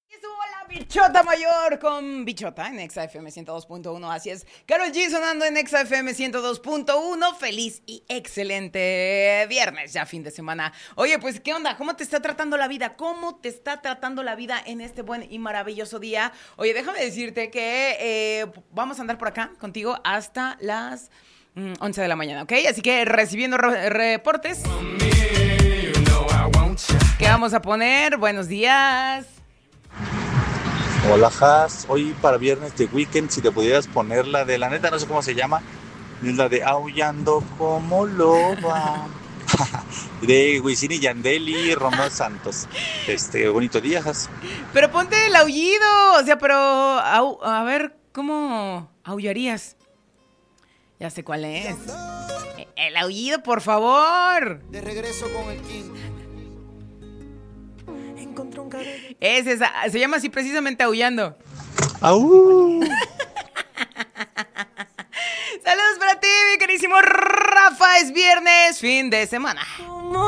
Estuvo la Bichota Mayor con Bichota en Exa FM 102.1. Así es, Karol G sonando en Exa FM 102.1. Feliz y excelente viernes, ya fin de semana. Oye, pues, ¿qué onda? ¿Cómo te está tratando la vida? ¿Cómo te está tratando la vida en este buen y maravilloso día? Oye, déjame decirte que vamos a andar por acá contigo hasta las 11 de la mañana, ¿ok? Así que recibiendo reportes. ¿Qué vamos a poner? Buenos días. Hola, Has. Hoy para viernes de weekend, si te pudieras poner la de la neta, no sé cómo se llama, es la de Aullando como loba, de Wisin y Yandel y Romeo Santos. Bonito día, Has. Pero ponte el aullido, o sea, pero a ver, ¿cómo aullarías? Ya sé cuál es. El aullido, por favor. De regreso con el King. Es esa, se llama así precisamente aullando. ¡Au! Saludos para ti, mi carísimo Rafa, es viernes, fin de semana.